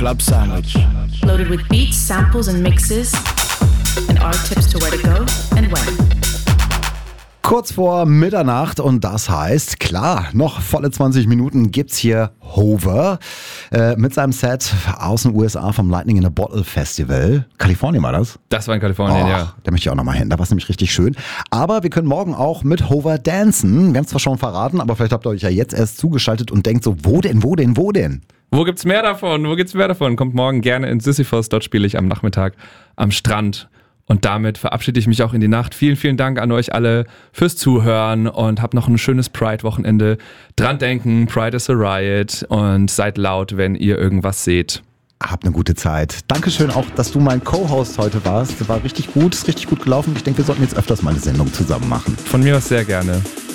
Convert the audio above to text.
club sandwich. Loaded with beats, samples and mixes and our tips to where to go and when. Kurz vor Mitternacht und das heißt, klar, noch volle 20 Minuten gibt's hier Hover mit seinem Set aus den USA vom Lightning in a Bottle Festival. Kalifornien war das? Das war in Kalifornien, ja. Da möchte ich auch nochmal hin, da war es nämlich richtig schön. Aber wir können morgen auch mit Hover dancen. Wir haben es zwar schon verraten, aber vielleicht habt ihr euch ja jetzt erst zugeschaltet und denkt so, wo denn? Wo gibt's mehr davon? Kommt morgen gerne in Sisyphos, dort spiele ich am Nachmittag am Strand. Und damit verabschiede ich mich auch in die Nacht. Vielen, vielen Dank an euch alle fürs Zuhören und habt noch ein schönes Pride-Wochenende. Dran denken, Pride is a Riot und seid laut, wenn ihr irgendwas seht. Habt eine gute Zeit. Dankeschön auch, dass du mein Co-Host heute warst. War richtig gut, ist richtig gut gelaufen. Ich denke, wir sollten jetzt öfters mal eine Sendung zusammen machen. Von mir aus sehr gerne.